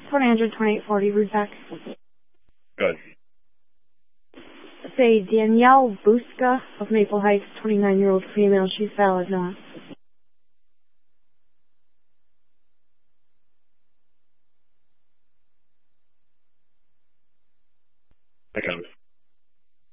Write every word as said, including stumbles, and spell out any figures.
one hundred twenty-eight forty, Ruzak. Good. Say Danielle Buska of Maple Heights, twenty-nine-year-old female. She's valid, Noah.